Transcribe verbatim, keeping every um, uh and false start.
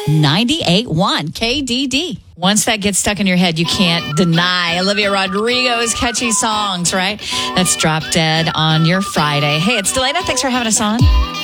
ninety-eight point one K D D. Once that gets stuck in your head, you can't deny Olivia Rodrigo's catchy songs, right? That's Drop Dead on your Friday. Hey, it's Delana. Thanks for having us on.